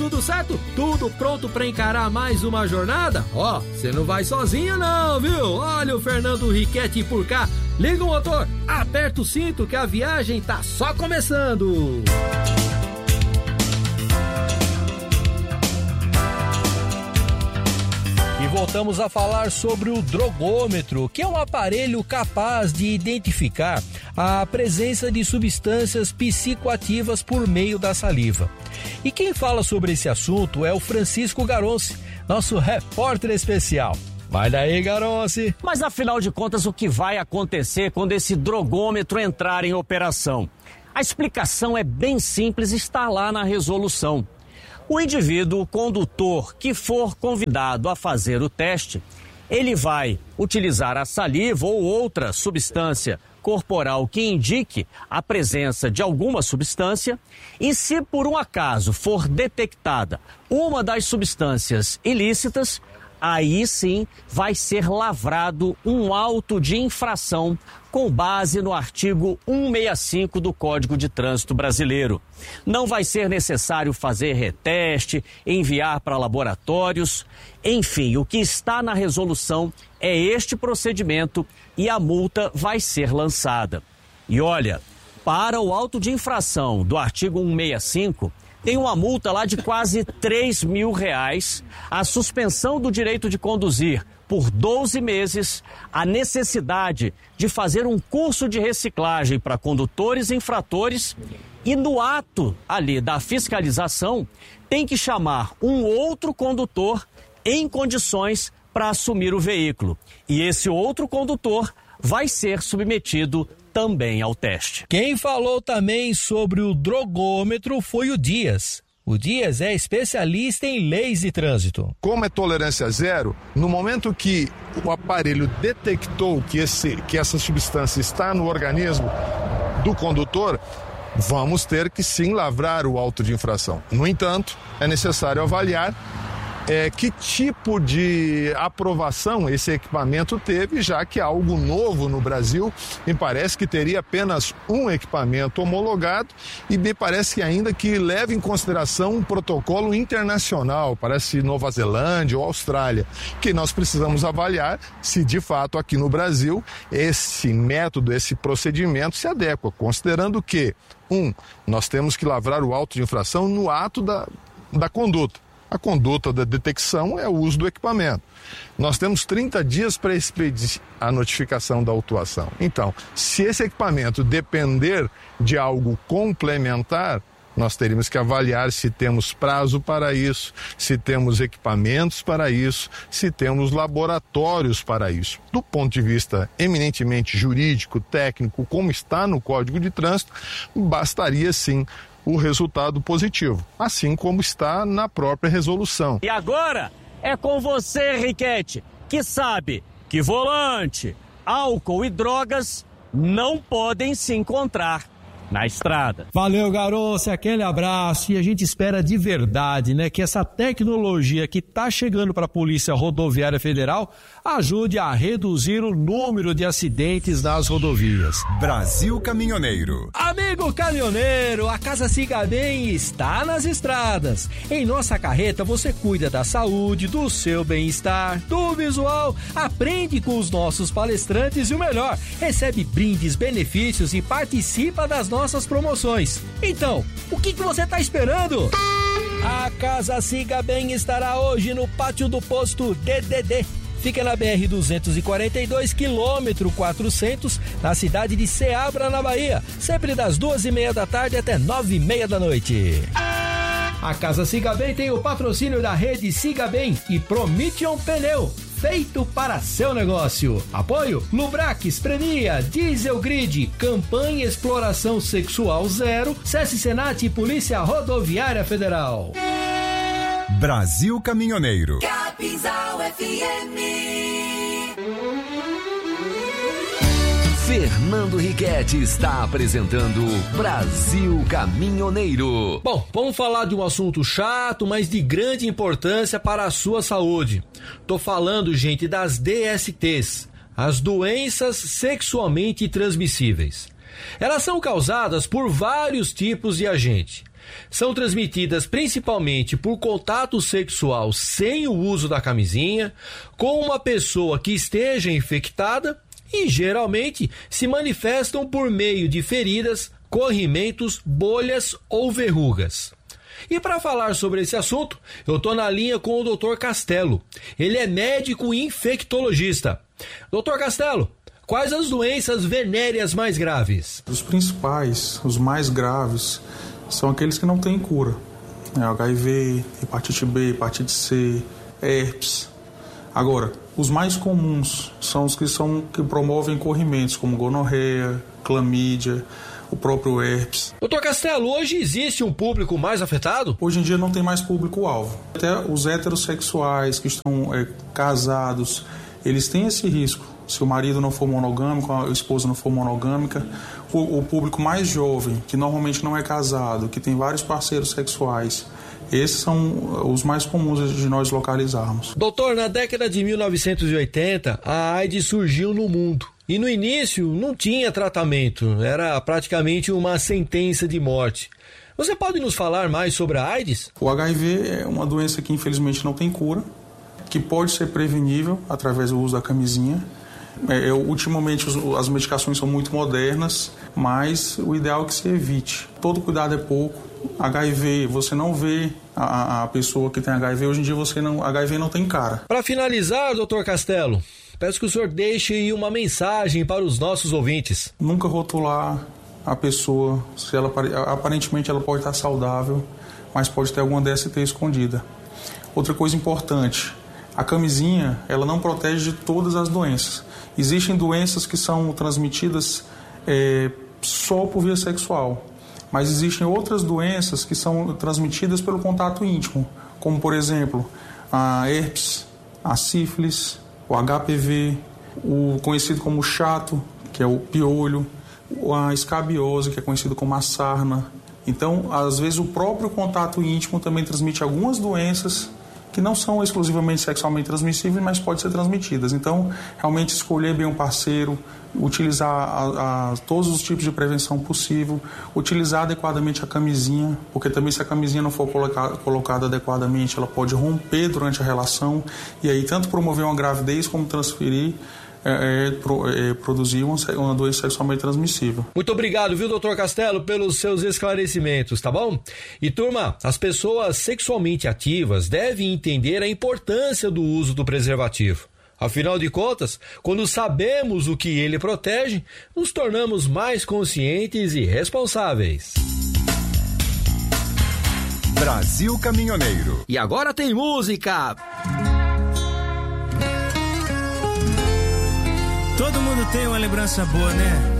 Tudo certo? Tudo pronto para encarar mais uma jornada? Ó, você não vai sozinho não, viu? Olha o Fernando Riquetti por cá. Liga o motor, aperta o cinto que a viagem tá só começando. E voltamos a falar sobre o drogômetro, que é um aparelho capaz de identificar a presença de substâncias psicoativas por meio da saliva. E quem fala sobre esse assunto é o Francisco Garonci, nosso repórter especial. Vai daí, Garonci! Mas afinal de contas, o que vai acontecer quando esse drogômetro entrar em operação? A explicação é bem simples e está lá na resolução. O indivíduo condutor que for convidado a fazer o teste, ele vai utilizar a saliva ou outra substância corporal que indique a presença de alguma substância e, se por um acaso for detectada uma das substâncias ilícitas, aí sim vai ser lavrado um auto de infração com base no artigo 165 do Código de Trânsito Brasileiro. Não vai ser necessário fazer reteste, enviar para laboratórios. Enfim, o que está na resolução é este procedimento e a multa vai ser lançada. E olha, para o auto de infração do artigo 165, tem uma multa lá de quase R$3 mil, a suspensão do direito de conduzir por 12 meses, a necessidade de fazer um curso de reciclagem para condutores infratores e no ato ali da fiscalização tem que chamar um outro condutor em condições para assumir o veículo. E esse outro condutor vai ser submetido também ao teste. Quem falou também sobre o drogômetro foi o Dias. O Dias é especialista em leis de trânsito. Como é tolerância zero, no momento que o aparelho detectou que essa substância está no organismo do condutor, vamos ter que sim lavrar o auto de infração. No entanto, é necessário avaliar que tipo de aprovação esse equipamento teve, já que é algo novo no Brasil. Me parece que teria apenas um equipamento homologado e me parece que ainda que leve em consideração um protocolo internacional, parece Nova Zelândia ou Austrália, que nós precisamos avaliar se de fato aqui no Brasil esse método, esse procedimento se adequa, considerando que, nós temos que lavrar o auto de infração no ato da conduta. A conduta da detecção é o uso do equipamento. Nós temos 30 dias para expedir a notificação da autuação. Então, se esse equipamento depender de algo complementar, nós teríamos que avaliar se temos prazo para isso, se temos equipamentos para isso, se temos laboratórios para isso. Do ponto de vista eminentemente jurídico, técnico, como está no Código de Trânsito, bastaria sim o resultado positivo, assim como está na própria resolução. E agora é com você, Riquetti, que sabe que volante, álcool e drogas não podem se encontrar na estrada. Valeu, Garonci, aquele abraço. E a gente espera de verdade, né, que essa tecnologia que tá chegando para a Polícia Rodoviária Federal ajude a reduzir o número de acidentes nas rodovias. Brasil Caminhoneiro. Amigo caminhoneiro, a Casa Siga Bem está nas estradas. Em nossa carreta você cuida da saúde, do seu bem-estar, do visual, aprende com os nossos palestrantes e o melhor, recebe brindes, benefícios e participa das nossas promoções. Então, o que você está esperando? A Casa Siga Bem estará hoje no pátio do posto DDD. Fica na BR-242, quilômetro 400, na cidade de Ceabra, na Bahia. Sempre das 2h30 da tarde até 9h30 da noite. A Casa Siga Bem tem o patrocínio da rede Siga Bem e Promission Pneu, feito para seu negócio. Apoio Lubrax, Premia, Diesel Grid, Campanha Exploração Sexual Zero, SESC Senat e Polícia Rodoviária Federal. Brasil Caminhoneiro. Capinzal FM. Fernando Riquetti está apresentando Brasil Caminhoneiro. Bom, vamos falar de um assunto chato, mas de grande importância para a sua saúde. Tô falando, gente, das DSTs, as doenças sexualmente transmissíveis. Elas são causadas por vários tipos de agente. são transmitidas principalmente por contato sexual sem o uso da camisinha, com uma pessoa que esteja infectada e geralmente se manifestam por meio de feridas, corrimentos, bolhas ou verrugas. E para falar sobre esse assunto, eu estou na linha com o Dr. Castelo. Ele é médico e infectologista. Dr. Castelo, quais as doenças venéreas mais graves? Os principais, os mais graves, são aqueles que não têm cura. HIV, hepatite B, hepatite C, herpes. Agora, os mais comuns são os que promovem corrimentos, como gonorreia, clamídia, o próprio herpes. Doutor Castelo, hoje existe um público mais afetado? Hoje em dia não tem mais público-alvo. Até os heterossexuais que estão casados, eles têm esse risco. Se o marido não for monogâmico, a esposa não for monogâmica, o público mais jovem, que normalmente não é casado, que tem vários parceiros sexuais, esses são os mais comuns de nós localizarmos. Doutor, na década de 1980, a AIDS surgiu no mundo. E no início não tinha tratamento, era praticamente uma sentença de morte. Você pode nos falar mais sobre a AIDS? O HIV é uma doença que infelizmente não tem cura, que pode ser prevenível através do uso da camisinha. Ultimamente as medicações são muito modernas, mas o ideal é que se evite. Todo cuidado é pouco. HIV, você não vê a pessoa que tem HIV, hoje em dia HIV não tem cara. Para finalizar, doutor Castelo, peço que o senhor deixe aí uma mensagem para os nossos ouvintes. Nunca rotular a pessoa, se ela aparentemente ela pode estar saudável, mas pode ter alguma DST escondida. Outra coisa importante, a camisinha, ela não protege de todas as doenças. Existem doenças que são transmitidas só por via sexual, mas existem outras doenças que são transmitidas pelo contato íntimo, como, por exemplo, a herpes, a sífilis, o HPV, o conhecido como chato, que é o piolho, a escabiose, que é conhecido como a sarna. Então, às vezes, o próprio contato íntimo também transmite algumas doenças que não são exclusivamente sexualmente transmissíveis, mas podem ser transmitidas. Então, realmente escolher bem um parceiro, utilizar todos os tipos de prevenção possível, utilizar adequadamente a camisinha, porque também se a camisinha não for colocada adequadamente, ela pode romper durante a relação e aí tanto promover uma gravidez como transferir, produzir uma doença sexualmente transmissível. Muito obrigado, viu, doutor Castelo, pelos seus esclarecimentos, tá bom? E turma, as pessoas sexualmente ativas devem entender a importância do uso do preservativo. Afinal de contas, quando sabemos o que ele protege, nos tornamos mais conscientes e responsáveis. Brasil Caminhoneiro. E agora tem música! Todo mundo tem uma lembrança boa, né?